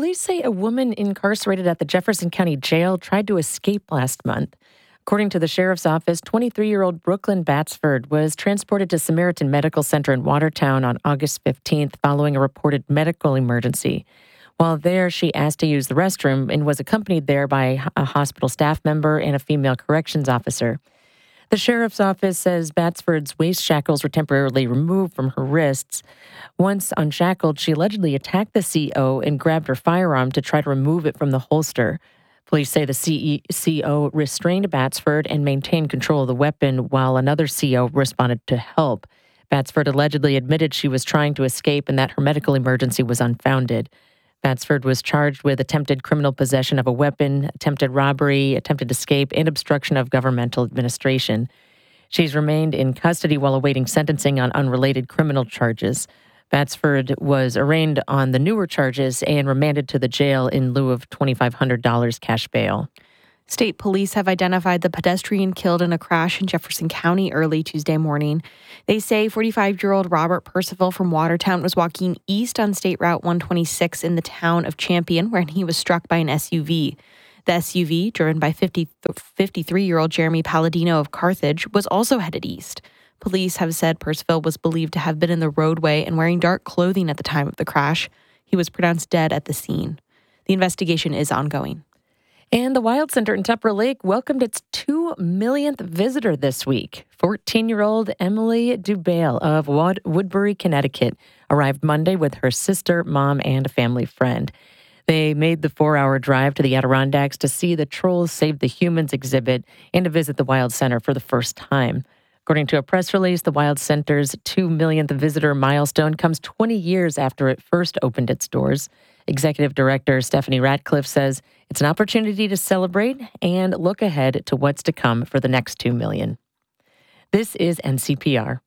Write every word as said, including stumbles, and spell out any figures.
Police say a woman incarcerated at the Jefferson County Jail tried to escape last month. According to the sheriff's office, twenty-three-year-old Brooklyn Batsford was transported to Samaritan Medical Center in Watertown on August fifteenth following a reported medical emergency. While there, she asked to use the restroom and was accompanied there by a hospital staff member and a female corrections officer. The sheriff's office says Batsford's waist shackles were temporarily removed from her wrists. Once unshackled, she allegedly attacked the C O and grabbed her firearm to try to remove it from the holster. Police say the C O restrained Batsford and maintained control of the weapon while another C O responded to help. Batsford allegedly admitted she was trying to escape and that her medical emergency was unfounded. Batsford was charged with attempted criminal possession of a weapon, attempted robbery, attempted escape, and obstruction of governmental administration. She's remained in custody while awaiting sentencing on unrelated criminal charges. Batsford was arraigned on the newer charges and remanded to the jail in lieu of twenty-five hundred dollars cash bail. State police have identified the pedestrian killed in a crash in Jefferson County early Tuesday morning. They say forty-five-year-old Robert Percival from Watertown was walking east on State Route one twenty-six in the town of Champion when he was struck by an S U V. The S U V, driven by fifty-three-year-old Jeremy Palladino of Carthage, was also headed east. Police have said Percival was believed to have been in the roadway and wearing dark clothing at the time of the crash. He was pronounced dead at the scene. The investigation is ongoing. And the Wild Center in Tupper Lake welcomed its two millionth visitor this week. fourteen-year-old Emily Dubale of Wood- Woodbury, Connecticut, arrived Monday with her sister, mom, and a family friend. They made the four-hour drive to the Adirondacks to see the Trolls Save the Humans exhibit and to visit the Wild Center for the first time. According to a press release, the Wild Center's two millionth visitor milestone comes twenty years after it first opened its doors. Executive Director Stephanie Ratcliffe says it's an opportunity to celebrate and look ahead to what's to come for the next two million. This is N C P R.